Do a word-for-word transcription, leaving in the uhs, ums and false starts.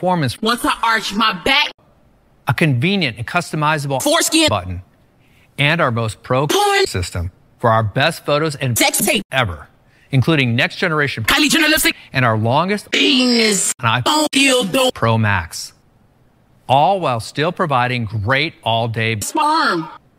performance Once I arch my back, a convenient and customizable foreskin button, and our most pro porn system for our best photos and sex tape, ever, including next generation Kylie Jenner lipstick, and our longest penis, iPhone dildo, Pro Max, all while still providing great all-day sperm.